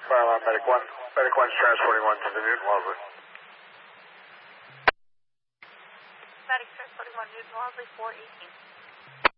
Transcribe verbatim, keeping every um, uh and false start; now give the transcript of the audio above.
Fire alarm, Medic one. Medic one's transporting one to the Newton Wellesley. Medic transporting one, Newton Wellesley, four eighteen.